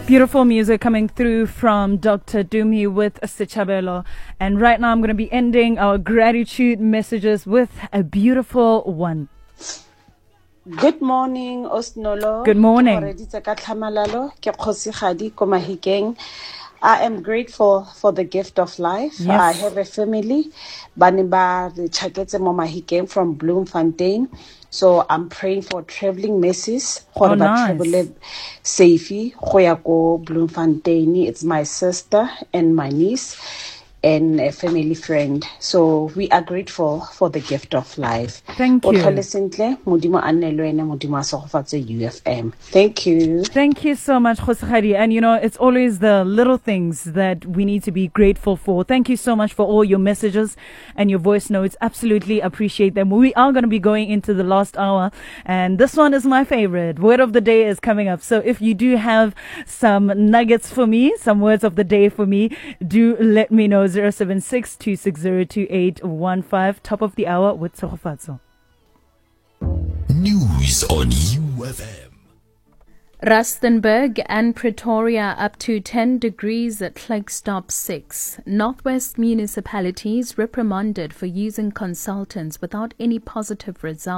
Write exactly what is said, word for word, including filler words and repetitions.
Beautiful music coming through from Doctor Dumi with Sechabelo. And right now I'm going to be ending our gratitude messages with a beautiful one. Good morning, Osnolo. Good morning. I am grateful for the gift of life. Yes. I have a family. Baniba the Chaketse Mama he came from Bloemfontein. So I'm praying for traveling mercies. Oh, nice. Travel safely. Bloemfontein. It's my sister and my niece and a family friend. So we are grateful for the gift of life. Thank you. U F M. Thank you. Thank you so much, Khosikgadi. And you know, it's always the little things that we need to be grateful for. Thank you so much for all your messages and your voice notes. Absolutely appreciate them. We are going to be going into the last hour, and this one is my favorite. Word of the day is coming up. So if you do have some nuggets for me, some words of the day for me, do let me know. zero seven six, two six zero, two eight one five. Top of the hour with Tshegofatso. News on U F M. Rustenburg and Pretoria up to ten degrees at Klerksdorp six. Northwest municipalities reprimanded for using consultants without any positive results.